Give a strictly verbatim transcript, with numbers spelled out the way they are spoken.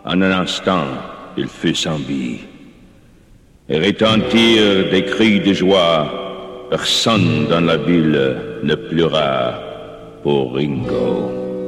En un instant, il fut sans vie. Et retentirent des cris de joie. Personne dans la ville ne pleura pour Ringo.